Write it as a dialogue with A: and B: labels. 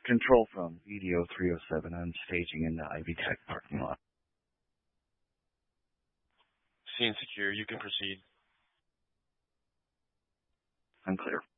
A: Control from EDO 307. I'm staging in the Ivy Tech parking lot.
B: Scene secure. You can proceed.
A: I'm clear.